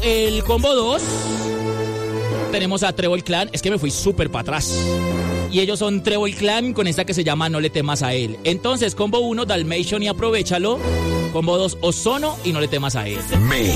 el combo 2 tenemos a Trébol Clan. Es que me fui súper para atrás. Y ellos son Trébol Clan con esta que se llama No le temas a él. Entonces, combo 1, Dalmatian y Aprovechalo. Combo 2, Ozono y No le temas a él.